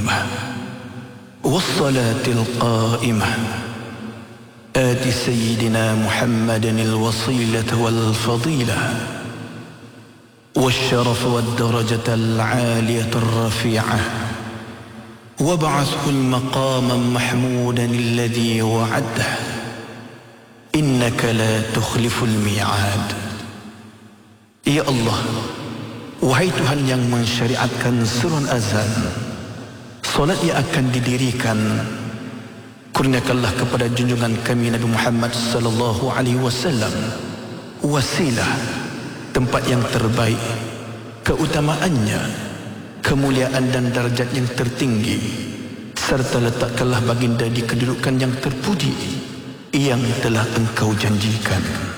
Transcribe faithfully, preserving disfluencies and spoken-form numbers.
الدائمة والصلاة القائمة آت سيدنا محمدا الوصيلة والفضيلة والشرف والدرجة العالية الرفيعة وابعثه المقام محمودا الذي وعده إنك لا تخلف الميعاد. Ya Allah, wahai Tuhan yang mensyariatkan surun azan, solat yang akan didirikan, kurniakanlah kepada junjungan kami Nabi Muhammad sallallahu alaihi wasallam wasilah, tempat yang terbaik, keutamaannya, kemuliaan dan darjat yang tertinggi, serta letakkanlah baginda di kedudukan yang terpuji yang telah engkau janjikan.